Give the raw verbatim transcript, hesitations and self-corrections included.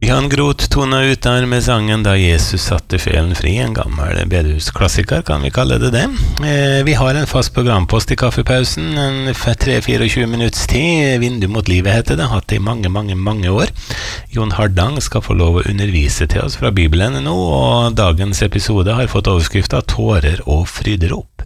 Jan Groth tona ut der med sangen Da Jesus satte felen fri, en gammel bedehusklassiker, kan vi kalle det det. Eh, vi har en fast programpost i kaffepausen, en tre tjuefire minutts tid, Vindu mot livet heter det, hatt det i mange, mange, mange år. Jon Hardang skal få lov å undervise til oss fra Bibelen nå, og dagens episode har fått overskriften Tårer og fryderop.